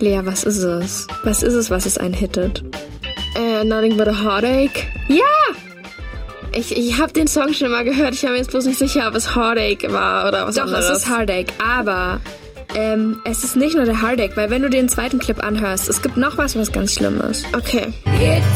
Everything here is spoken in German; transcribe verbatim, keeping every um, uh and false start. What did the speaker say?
Lea, was ist es? Was ist es, was es einen hittet? Äh, Nothing But a Heartache. Ja! Ich, ich habe den Song schon mal gehört. Ich war mir jetzt bloß nicht sicher, ob es Heartache war oder was Doch, anderes. es ist Heartache, aber ähm, es ist nicht nur der Heartache, weil wenn du den zweiten Clip anhörst, es gibt noch was, was ganz schlimm ist. Okay.